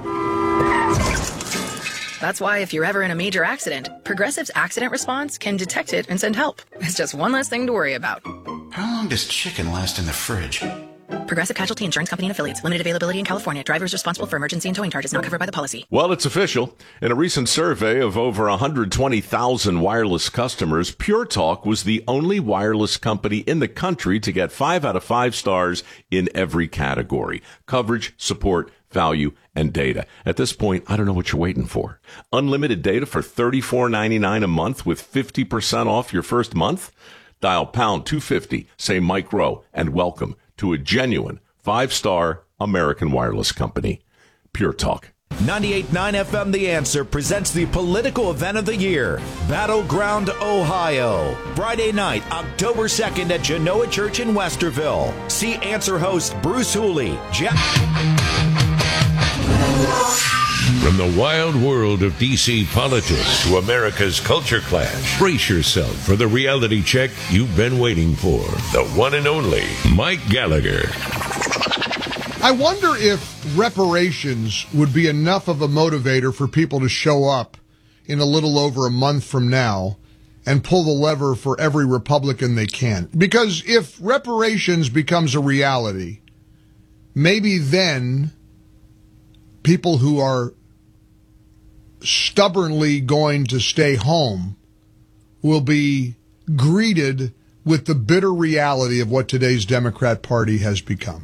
Speaker 5: That's why if you're ever in a major accident, Progressive's accident response can detect it and send help. It's just one less thing to worry about.
Speaker 6: How long does chicken last in the fridge?
Speaker 5: Progressive Casualty Insurance Company and Affiliates. Limited availability in California. Drivers responsible for emergency and towing charges not covered by the policy.
Speaker 1: Well, it's official. In a recent survey of over one hundred twenty thousand wireless customers, Pure Talk was the only wireless company in the country to get five out of five stars in every category: coverage, support, value, and data. At this point, I don't know what you're waiting for. Unlimited data for thirty-four ninety-nine a month with fifty percent off your first month? Dial pound two fifty, say Mike Rowe, and welcome to a genuine five-star American wireless company, Pure Talk.
Speaker 8: ninety-eight point nine F M The Answer presents the political event of the year, Battleground, Ohio. Friday night, October second at Genoa Church in Westerville. See Answer host Bruce Hooley, Jack...
Speaker 1: From the wild world of D C politics to America's culture clash, brace yourself for the reality check you've been waiting for. The one and only Mike Gallagher.
Speaker 2: I wonder if reparations would be enough of a motivator for people to show up in a little over a month from now and pull the lever for every Republican they can. Because if reparations becomes a reality, maybe then people who are stubbornly going to stay home will be greeted with the bitter reality of what today's Democrat Party has become.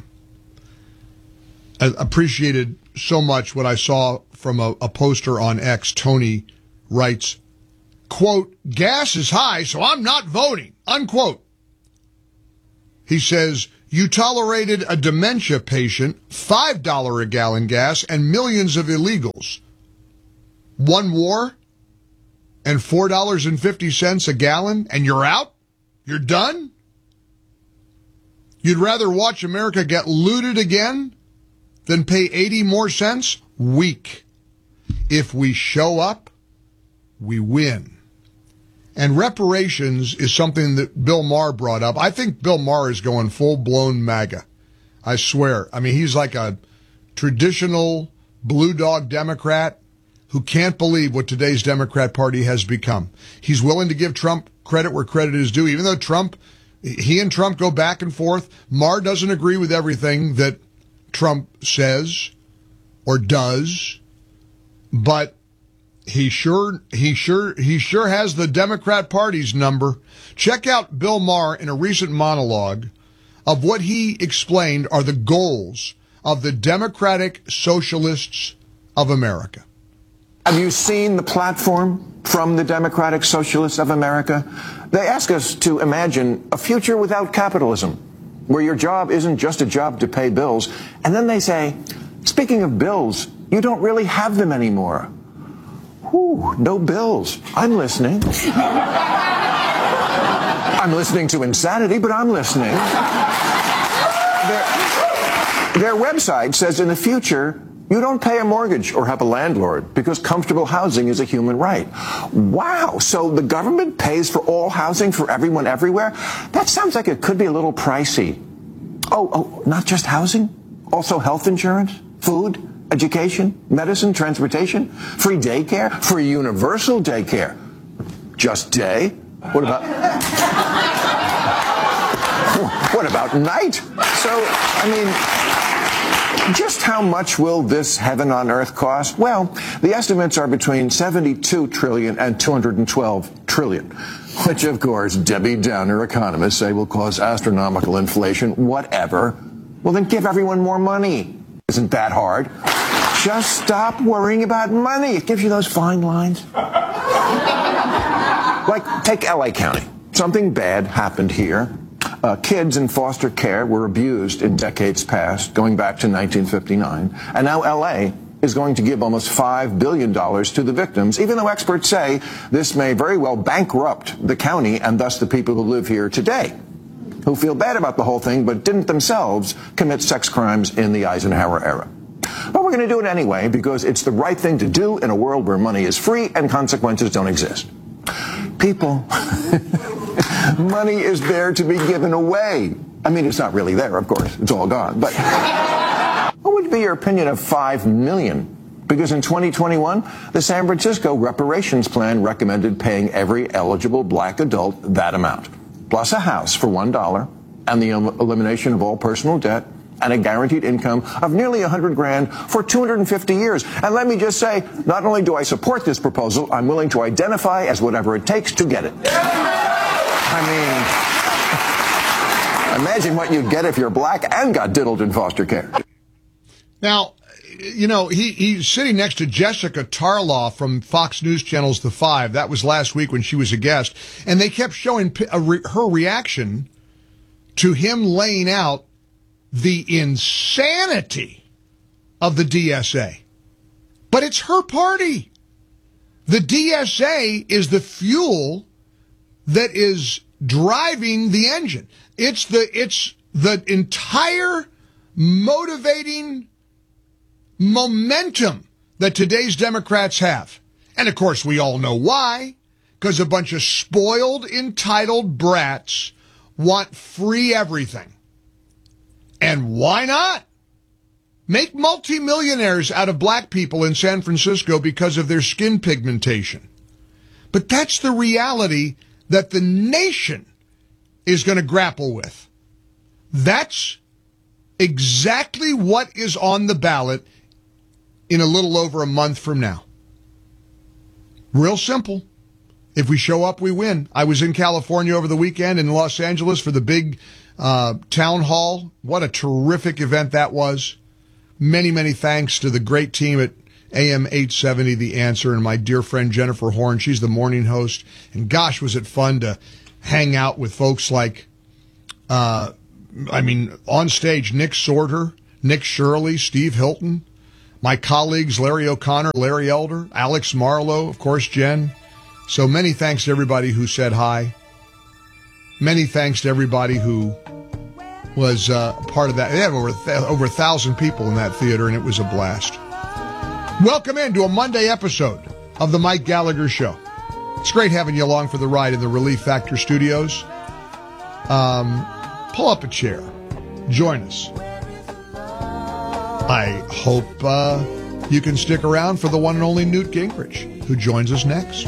Speaker 2: I appreciated so much what I saw from a, a poster on X. Tony writes, quote, "Gas is high, so I'm not voting," unquote. He says, "You tolerated a dementia patient, five dollars a gallon gas, and millions of illegals. One war and four dollars and fifty cents a gallon, and you're out? You're done? You'd rather watch America get looted again then pay eighty more cents? Weak. If we show up, we win. And reparations is something that Bill Maher brought up. I think Bill Maher is going full-blown MAGA. I swear. I mean, he's like a traditional blue dog Democrat who can't believe what today's Democrat Party has become. He's willing to give Trump credit where credit is due, even though Trump, he and Trump go back and forth. Maher doesn't agree with everything that Trump says or does, but he sure, he sure, he sure has the Democrat Party's number. Check out Bill Maher in a recent monologue of what he explained are the goals of the Democratic Socialists of America.
Speaker 7: Have you seen the platform from the Democratic Socialists of America? They ask us to imagine a future without capitalism, where your job isn't just a job to pay bills. And then they say, speaking of bills, you don't really have them anymore. Whew, no bills. I'm listening. I'm listening to insanity, but I'm listening. Their, their website says in the future, you don't pay a mortgage or have a landlord because comfortable housing is a human right. Wow, so the government pays for all housing for everyone everywhere? That sounds like it could be a little pricey. Oh, oh, not just housing? Also health insurance, food, education, medicine, transportation, free daycare, free universal daycare. Just day? What about... what about night? So, I mean... just how much will this heaven on earth cost? Well, the estimates are between seventy-two trillion dollars and two hundred twelve trillion dollars, which, of course, Debbie Downer economists say will cause astronomical inflation, whatever. Well, then give everyone more money. Isn't that hard? Just stop worrying about money. It gives you those fine lines. Like, take L A County. Something bad happened here. Uh, kids in foster care were abused in decades past, going back to nineteen fifty-nine. And now L A is going to give almost five billion dollars to the victims, even though experts say this may very well bankrupt the county and thus the people who live here today, who feel bad about the whole thing but didn't themselves commit sex crimes in the Eisenhower era. But we're going to do it anyway because it's the right thing to do in a world where money is free and consequences don't exist. People... money is there to be given away. I mean, it's not really there, of course. It's all gone. But what would be your opinion of five million dollars? Because in twenty twenty-one, the San Francisco reparations plan recommended paying every eligible black adult that amount, plus a house for one dollar, and the elimination of all personal debt, and a guaranteed income of nearly one hundred grand for two hundred fifty years. And let me just say, not only do I support this proposal, I'm willing to identify as whatever it takes to get it. I mean, imagine what you'd get if you're black and got diddled in foster care.
Speaker 2: Now, you know, he, he's sitting next to Jessica Tarlaw from Fox News Channel's The Five. That was last week when she was a guest. And they kept showing a re- her reaction to him laying out the insanity of the D S A. But it's her party. The D S A is the fuel that is driving the engine. It's the it's the entire motivating momentum that today's Democrats have. And of course we all know why, because a bunch of spoiled, entitled brats want free everything. And why not? Make multimillionaires out of black people in San Francisco because of their skin pigmentation. But that's the reality that the nation is going to grapple with. That's exactly what is on the ballot in a little over a month from now. Real simple. If we show up, we win. I was in California over the weekend in Los Angeles for the big uh, town hall. What a terrific event that was. Many, many thanks to the great team at A M eight seventy, The Answer, and my dear friend Jennifer Horn. She's the morning host. And gosh, was it fun to hang out with folks like, uh, I mean, on stage, Nick Sorter, Nick Shirley, Steve Hilton, my colleagues, Larry O'Connor, Larry Elder, Alex Marlowe, of course, Jen. So many thanks to everybody who said hi. Many thanks to everybody who was uh, part of that. They had over, th- over a thousand people in that theater, and it was a blast. Welcome into a Monday episode of the Mike Gallagher Show. It's great having you along for the ride in the Relief Factor Studios. Um, pull up a chair. Join us. I hope uh, you can stick around for the one and only Newt Gingrich, who joins us next.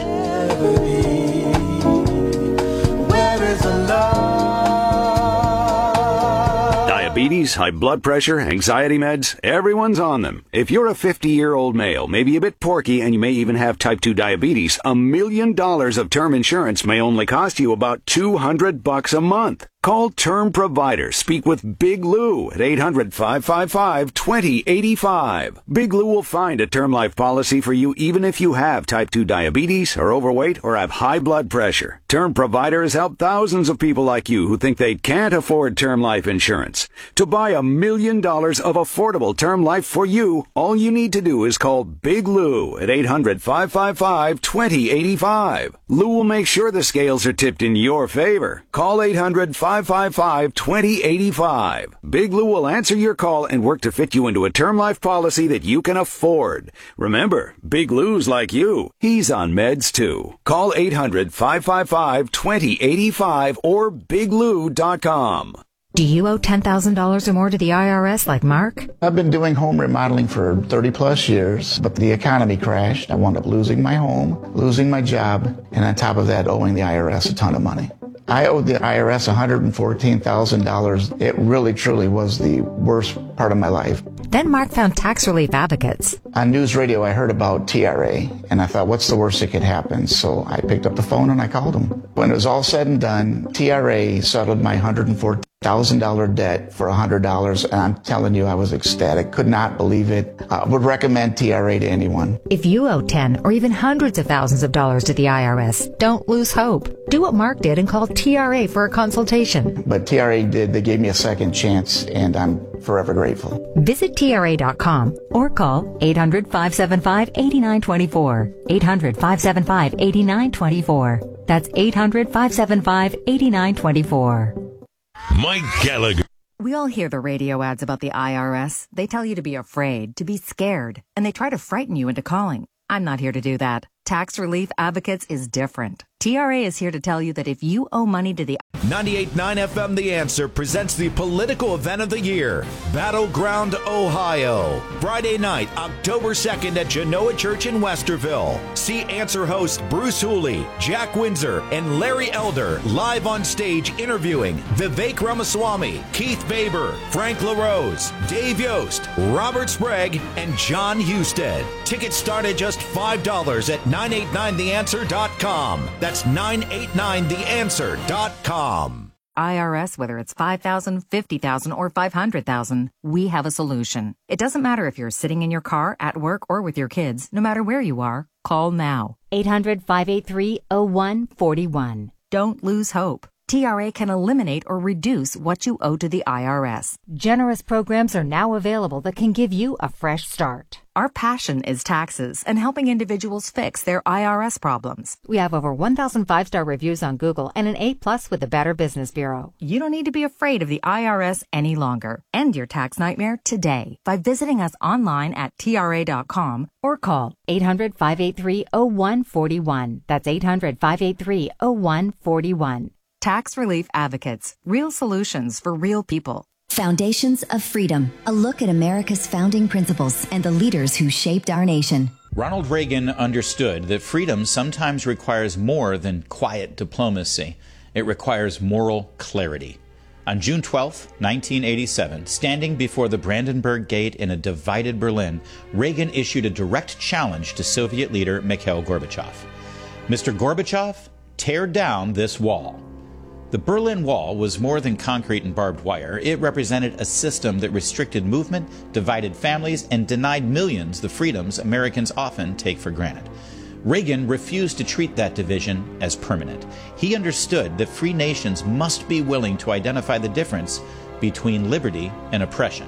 Speaker 9: Diabetes, high blood pressure, anxiety meds, everyone's on them. If you're a fifty-year-old male, maybe a bit porky, and you may even have type two diabetes, a million dollars of term insurance may only cost you about two hundred bucks a month. Call Term Provider. Speak with Big Lou at eight hundred, five five five, two zero eight five. Big Lou will find a term life policy for you even if you have type two diabetes, are overweight, or have high blood pressure. Term Provider has helped thousands of people like you who think they can't afford term life insurance. To buy a million dollars of affordable term life for you, all you need to do is call Big Lou at eight hundred, five five five, two zero eight five. Lou will make sure the scales are tipped in your favor. Call eight hundred, five five five, two zero eight five. Big Lou will answer your call and work to fit you into a term life policy that you can afford. Remember, Big Lou's like you. He's on meds too. Call eight hundred, five five five, two zero eight five or big lou dot com.
Speaker 27: Do you owe ten thousand dollars or more to the I R S like Mark?
Speaker 6: I've been doing home remodeling for thirty plus years, but the economy crashed. I wound up losing my home, losing my job, and on top of that, owing the I R S a ton of money. I owed the I R S one hundred fourteen thousand dollars. It really, truly was the worst part of my life.
Speaker 27: Then Mark found Tax Relief Advocates.
Speaker 6: On news radio, I heard about T R A, and I thought, what's the worst that could happen? So I picked up the phone and I called them. When it was all said and done, T R A settled my one hundred fourteen thousand dollars debt for one hundred dollars, and I'm telling you, I was ecstatic. Could not believe it. I would recommend T R A to anyone.
Speaker 27: If you owe ten or even hundreds of thousands of dollars to the I R S, don't lose hope. Do what Mark did and call T R A for a consultation.
Speaker 6: But T R A did. They gave me a second chance, and I'm forever grateful.
Speaker 27: Visit T R A dot com or call eight hundred, five seven five, eight nine two four. eight hundred, five seven five, eight nine two four. That's eight hundred, five seven five, eight nine two four.
Speaker 14: Mike Gallagher.
Speaker 27: We all hear the radio ads about the I R S. They tell you to be afraid, to be scared, and they try to frighten you into calling. I'm not here to do that. Tax Relief Advocates is different. T R A is here to tell you that if you owe money to the
Speaker 8: ninety-eight point nine F M The Answer presents the political event of the year, Battleground, Ohio. Friday night, October second at Genoa Church in Westerville. See Answer host Bruce Hooley, Jack Windsor, and Larry Elder live on stage interviewing Vivek Ramaswamy, Keith Baber, Frank LaRose, Dave Yost, Robert Sprague, and John Husted. Tickets start at just five dollars at nine eight nine the answer dot com. That's nine eight nine the answer dot com.
Speaker 27: I R S, whether it's five thousand dollars, fifty thousand dollars, or five hundred thousand dollars, we have a solution. It doesn't matter if you're sitting in your car, at work, or with your kids. No matter where you are, call now. eight hundred, five eight three, zero one four one. Don't lose hope. T R A can eliminate or reduce what you owe to the I R S. Generous programs are now available that can give you a fresh start. Our passion is taxes and helping individuals fix their I R S problems. We have over one thousand five-star reviews on Google and an A plus with the Better Business Bureau. You don't need to be afraid of the I R S any longer. End your tax nightmare today by visiting us online at T R A dot com or call eight hundred, five eight three, zero one four one. That's eight hundred, five eight three, zero one four one. Tax Relief Advocates. Real solutions for real people.
Speaker 10: Foundations of Freedom. A look at America's founding principles and the leaders who shaped our nation.
Speaker 11: Ronald Reagan understood that freedom sometimes requires more than quiet diplomacy. It requires moral clarity. On June twelfth, nineteen eighty-seven, standing before the Brandenburg Gate in a divided Berlin, Reagan issued a direct challenge to Soviet leader Mikhail Gorbachev. Mister Gorbachev, tear down this wall. The Berlin Wall was more than concrete and barbed wire. It represented a system that restricted movement, divided families, and denied millions the freedoms Americans often take for granted. Reagan refused to treat that division as permanent. He understood that free nations must be willing to identify the difference between liberty and oppression,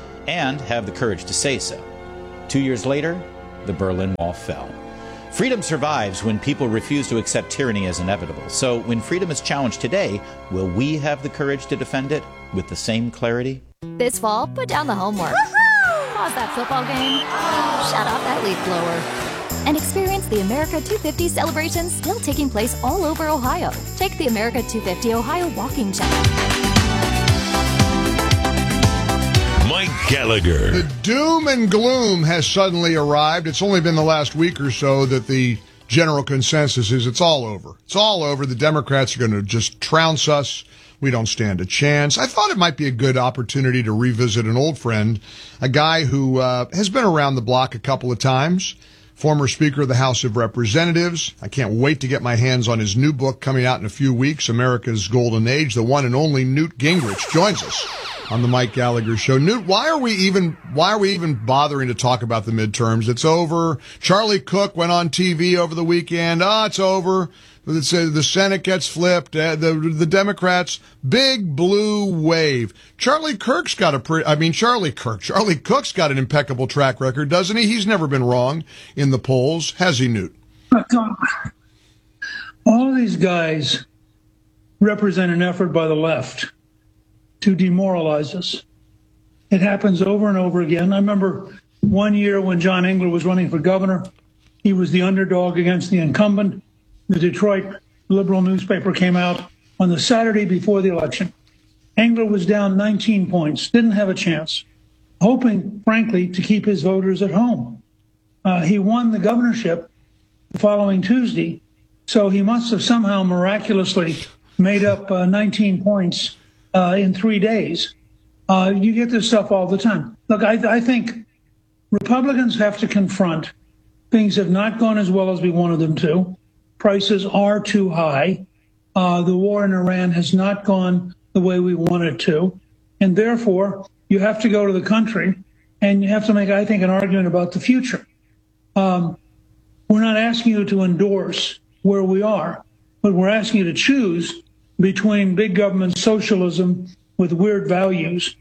Speaker 11: and have the courage to say so. Two years later, the Berlin Wall fell. Freedom survives when people refuse to accept tyranny as inevitable. So when freedom is challenged today, will we have the courage to defend it with the same clarity?
Speaker 12: This fall, put down the homework. Pause that football game. Shut off that leaf blower. And experience the America two fifty celebration still taking place all over Ohio. Take the America two fifty Ohio Walking Challenge.
Speaker 13: Mike Gallagher.
Speaker 2: The doom and gloom has suddenly arrived. It's only been the last week or so that the general consensus is it's all over. It's all over. The Democrats are going to just trounce us. We don't stand a chance. I thought it might be a good opportunity to revisit an old friend, a guy who uh, has been around the block a couple of times, former Speaker of the House of Representatives. I can't wait to get my hands on his new book coming out in a few weeks, America's Golden Age. The one and only Newt Gingrich joins us on the Mike Gallagher Show. Newt, why are we even why are we even bothering to talk about the midterms? It's over. Charlie Cook went on T V over the weekend. Ah, oh, it's over. It's, uh, the Senate gets flipped. Uh, the the Democrats, big blue wave. Charlie Kirk's got a pretty, I mean, Charlie Kirk. Charlie Cook's got an impeccable track record, doesn't he? He's never been wrong in the polls, has he, Newt?
Speaker 15: All of these guys represent an effort by the left to demoralize us. It happens over and over again. I remember one year when John Engler was running for governor, he was the underdog against the incumbent. The Detroit liberal newspaper came out on the Saturday before the election. Engler was down nineteen points, didn't have a chance, hoping, frankly, to keep his voters at home. Uh, he won the governorship the following Tuesday, so he must have somehow miraculously made up uh, nineteen points uh, in three days. Uh, you get this stuff all the time. Look, I, I think Republicans have to confront things have not gone as well as we wanted them to. Prices are too high. Uh, the war in Iran has not gone the way we want it to. And therefore, you have to go to the country and you have to make, I think, an argument about the future. Um, we're not asking you to endorse where we are, but we're asking you to choose between big government socialism with weird values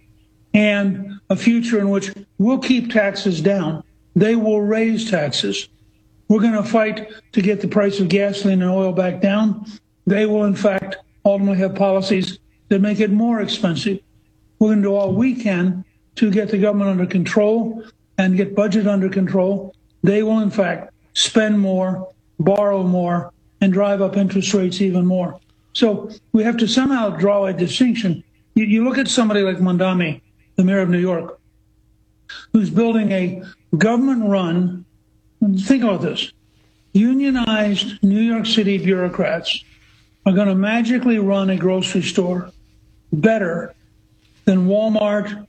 Speaker 15: and a future in which we'll keep taxes down. They will raise taxes. We're going to fight to get the price of gasoline and oil back down. They will, in fact, ultimately have policies that make it more expensive. We're going to do all we can to get the government under control and get budget under control. They will, in fact, spend more, borrow more, and drive up interest rates even more. So we have to somehow draw a distinction. You, you look at somebody like Mondami, the mayor of New York, who's building a government-run, think about this, unionized New York City bureaucrats are going to magically run a grocery store better than Walmart,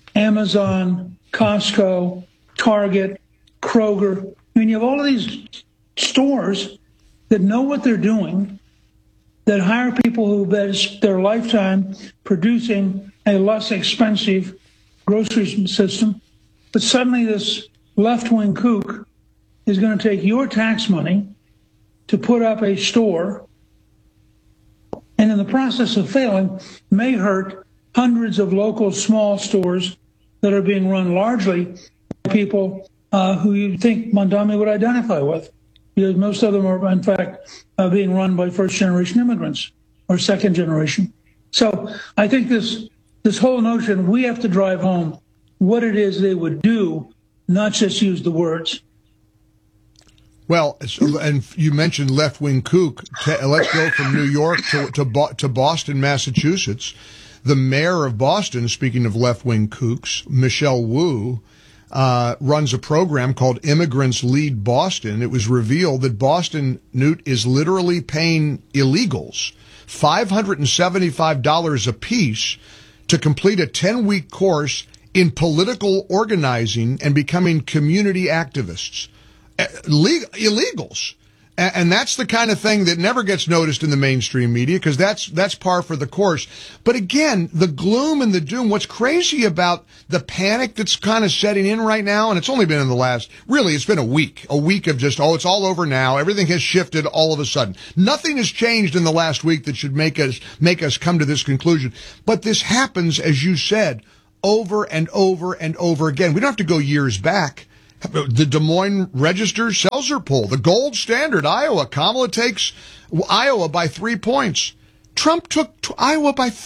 Speaker 15: Amazon, Costco, Target, Kroger. I mean, you have all of these stores that know what they're doing, that hire people who bet their lifetime producing a less expensive grocery system. But suddenly this left-wing kook is going to take your tax money to put up a store, and in the process of failing, may hurt hundreds of local small stores that are being run largely by people uh, who you think Mondami would identify with. Because most of them are, in fact, uh, being run by first-generation immigrants or second generation. So I think this this whole notion, we have to drive home what it is they would do, not just use the words.
Speaker 2: Well, and you mentioned left-wing kook. Let's go from New York to, to, to Boston, Massachusetts. The mayor of Boston, speaking of left-wing kooks, Michelle Wu, uh, runs a program called Immigrants Lead Boston. It was revealed that Boston, Newt, is literally paying illegals five hundred seventy-five dollars apiece to complete a ten-week course in political organizing and becoming community activists. Legal, illegals. And that's the kind of thing that never gets noticed in the mainstream media because that's that's par for the course. But again, the gloom and the doom, what's crazy about the panic that's kind of setting in right now, and it's only been in the last, really, it's been a week, a week of just, oh, it's all over now. Everything has shifted all of a sudden. Nothing has changed in the last week that should make us make us come to this conclusion. But this happens, as you said, over and over and over again. We don't have to go years back. The Des Moines Register-Seltzer poll, the gold standard, Iowa. Kamala takes Iowa by three points. Trump took Iowa by thirteen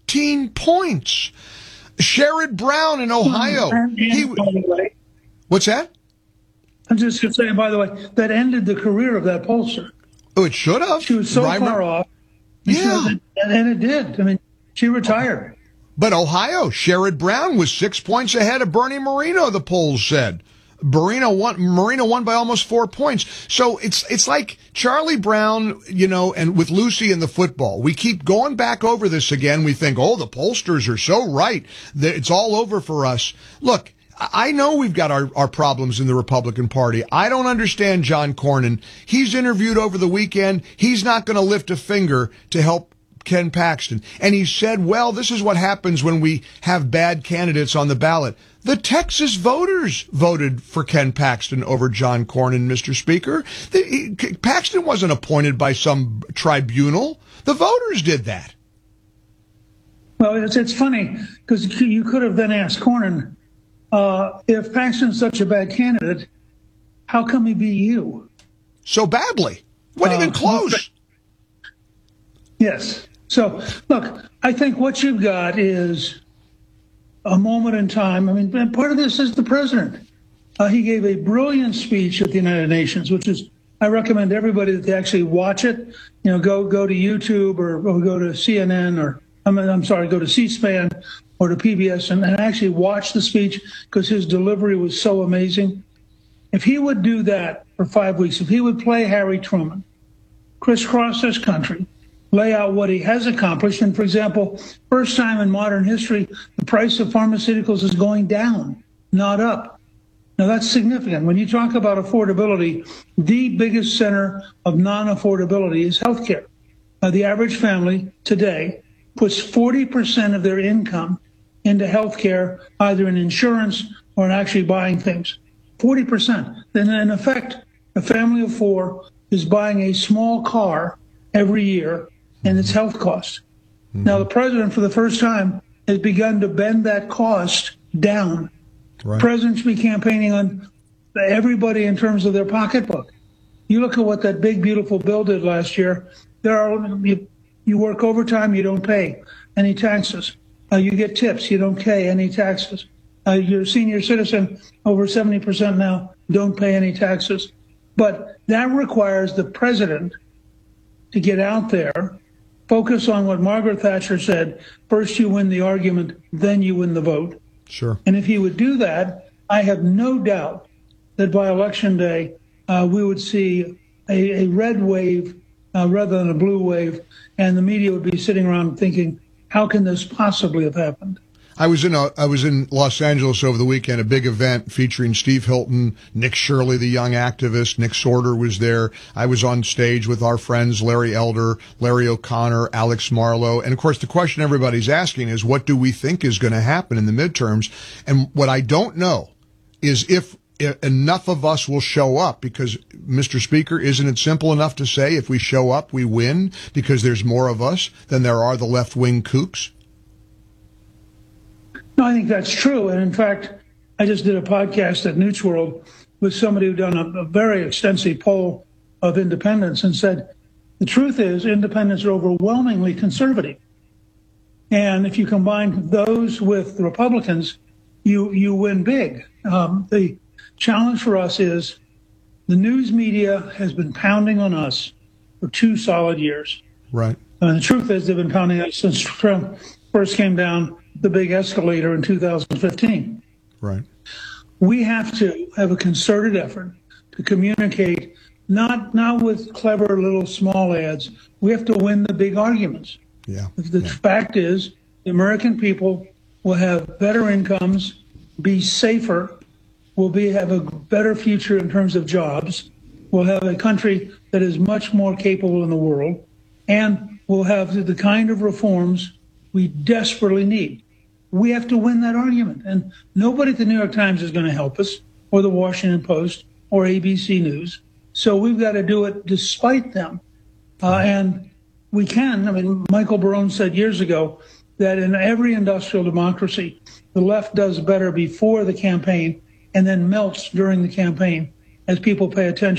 Speaker 2: fifteen points. Sherrod Brown in Ohio.
Speaker 15: And, and
Speaker 2: he,
Speaker 15: by the way,
Speaker 2: what's that?
Speaker 15: I'm just going to say, by the way, that ended the career of that pollster.
Speaker 2: Oh, it should have.
Speaker 15: She was so
Speaker 2: Reimer.
Speaker 15: far off.
Speaker 2: Yeah.
Speaker 15: And, and it did. I mean, she retired.
Speaker 2: But Ohio, Sherrod Brown was six points ahead of Bernie Moreno, the polls said. Marino won, Marino won by almost four points. So it's it's like Charlie Brown, you know, and with Lucy in the football. We keep going back over this again. We think, oh, the pollsters are so right. It's all over for us. Look, I know we've got our, our problems in the Republican Party. I don't understand John Cornyn. He's interviewed over the weekend. He's not going to lift a finger to help Ken Paxton. And he said, well, this is what happens when we have bad candidates on the ballot. The Texas voters voted for Ken Paxton over John Cornyn, Mister Speaker. The, he, Paxton wasn't appointed by some tribunal. The voters did that.
Speaker 15: Well, it's, it's funny because you could have then asked Cornyn, uh, if Paxton's such a bad candidate, how come he beat you?
Speaker 2: So badly. Wasn't uh, even close.
Speaker 15: Yes. So, look, I think what you've got is a moment in time. I mean, part of this is the president. Uh, he gave a brilliant speech at the United Nations, which is, I recommend everybody that they actually watch it. You know, go go to YouTube or, or go to C N N or, I mean, I'm sorry, go to C-SPAN or to P B S and, and actually watch the speech because his delivery was so amazing. If he would do that for five weeks, if he would play Harry Truman, crisscross this country, lay out what he has accomplished. And for example, first time in modern history, the price of pharmaceuticals is going down, not up. Now that's significant. When you talk about affordability, the biggest center of non-affordability is healthcare. Uh, the average family today puts forty percent of their income into healthcare, either in insurance or in actually buying things. forty percent. Then in effect, a family of four is buying a small car every year and its health costs. Mm-hmm. Now, the president, for the first time, has begun to bend that cost down. Right. Presidents be campaigning on everybody in terms of their pocketbook. You look at what that big, beautiful bill did last year. There are you, you work overtime, you don't pay any taxes. Uh, you get tips, you don't pay any taxes. Uh, you're a senior citizen, over seventy percent now, don't pay any taxes. But that requires the president to get out there, focus on what Margaret Thatcher said, first you win the argument, then you win the vote.
Speaker 2: Sure.
Speaker 15: And if he would do that, I have no doubt that by Election Day, uh, we would see a, a red wave uh, rather than a blue wave, and the media would be sitting around thinking, how can this possibly have happened?
Speaker 2: I was in a, I was in Los Angeles over the weekend, a big event featuring Steve Hilton, Nick Shirley, the young activist. Nick Sorter was there. I was on stage with our friends Larry Elder, Larry O'Connor, Alex Marlowe. And of course, the question everybody's asking is, what do we think is going to happen in the midterms? And what I don't know is if enough of us will show up, because, Mister Speaker, isn't it simple enough to say if we show up, we win because there's more of us than there are the left-wing kooks?
Speaker 15: No, I think that's true. And in fact, I just did a podcast at Newt's World with somebody who done a, a very extensive poll of independents and said, the truth is independents are overwhelmingly conservative. And if you combine those with the Republicans, you, you win big. Um, the challenge for us is the news media has been pounding on us for two solid years.
Speaker 2: Right.
Speaker 15: And the truth is they've been pounding us since Trump first came down the big escalator in two thousand fifteen.
Speaker 2: Right.
Speaker 15: We have to have a concerted effort to communicate, not not with clever little small ads. We have to win the big arguments.
Speaker 2: Yeah.
Speaker 15: The
Speaker 2: yeah.
Speaker 15: fact is, the American people will have better incomes, be safer, will be have a better future in terms of jobs, will have a country that is much more capable in the world, and will have the kind of reforms we desperately need. We have to win that argument. And nobody at the New York Times is going to help us, or the Washington Post, or A B C News. So we've got to do it despite them. Uh, and we can. I mean, Michael Barone said years ago that in every industrial democracy, the left does better before the campaign and then melts during the campaign as people pay attention.